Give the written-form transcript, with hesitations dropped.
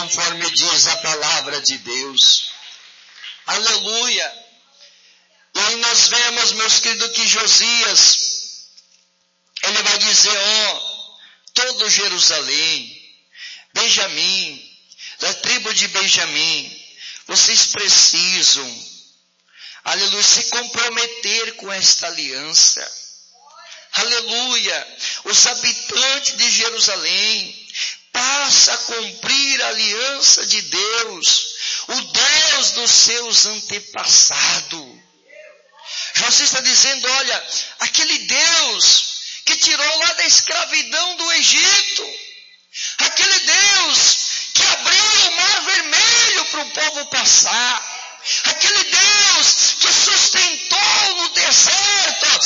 conforme diz a palavra de Deus. Aleluia. E aí nós vemos, meus queridos, que Josias, ele vai dizer, todo Jerusalém, Benjamim, da tribo de Benjamim, vocês precisam, aleluia, se comprometer com esta aliança. Aleluia. Os habitantes de Jerusalém passam a cumprir a aliança de Deus, o Deus dos seus antepassados. Josias está dizendo, olha, aquele Deus que tirou lá da escravidão do Egito, aquele Deus que abriu o mar vermelho para o povo passar, aquele Deus que sustentou no deserto